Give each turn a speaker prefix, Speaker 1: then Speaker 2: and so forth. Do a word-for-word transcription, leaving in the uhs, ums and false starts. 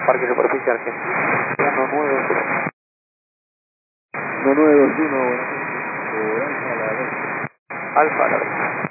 Speaker 1: Parque Superficie Argentina. uno nueve dos uno.
Speaker 2: uno nueve dos uno, Alfa a la vez.
Speaker 1: Alfa a la vez.